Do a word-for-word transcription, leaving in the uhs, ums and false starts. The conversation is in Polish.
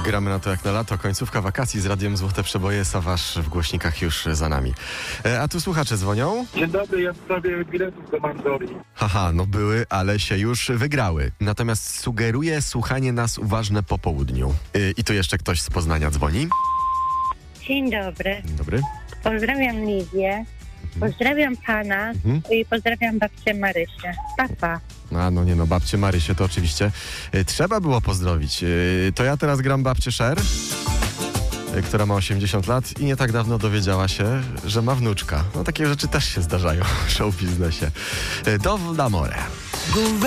gramy na to jak na lato. Końcówka wakacji z Radiem Złote Przeboje. Sawasz w głośnikach już za nami. E, a tu słuchacze dzwonią. Dzień dobry, ja w sprawie biletów do Mandori. Haha, no były, ale się już wygrały. Natomiast sugeruję słuchanie nas uważne po południu. E, I tu jeszcze ktoś z Poznania dzwoni. Dzień dobry. Dzień dobry. Pozdrawiam Lidię. Pozdrawiam pana Mhm. i pozdrawiam babcię Marysię. Papa. A no nie no, babcię Marysię to oczywiście e, trzeba było pozdrowić. E, to ja teraz gram babcię Sher, e, która ma osiemdziesiąt lat i nie tak dawno dowiedziała się, że ma wnuczka. No takie rzeczy też się zdarzają w show biznesie. E, do l'amore.